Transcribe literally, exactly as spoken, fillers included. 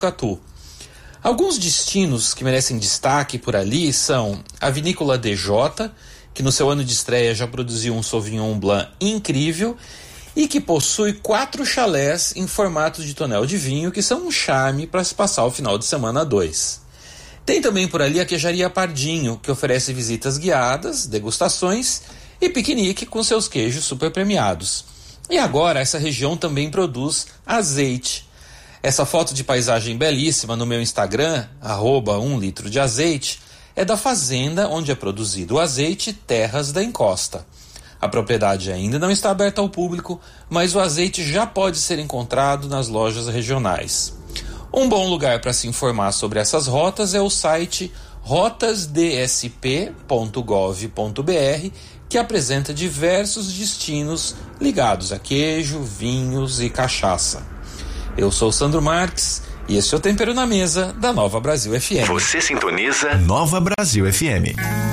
Botucatu. Alguns destinos que merecem destaque por ali são a Vinícola D J, que no seu ano de estreia já produziu um Sauvignon Blanc incrível e que possui quatro chalés em formato de tonel de vinho, que são um charme para se passar o final de semana a dois. Tem também por ali a Queijaria Pardinho, que oferece visitas guiadas, degustações e piquenique com seus queijos super premiados. E agora essa região também produz azeite. Essa foto de paisagem belíssima no meu Instagram, arroba um litro de azeite, é da fazenda onde é produzido o azeite Terras da Encosta. A propriedade ainda não está aberta ao público, mas o azeite já pode ser encontrado nas lojas regionais. Um bom lugar para se informar sobre essas rotas é o site rotas d s p ponto gov ponto b r, que apresenta diversos destinos ligados a queijo, vinhos e cachaça. Eu sou Sandro Marques e esse é o Tempero na Mesa da Nova Brasil F M. Você sintoniza Nova Brasil F M.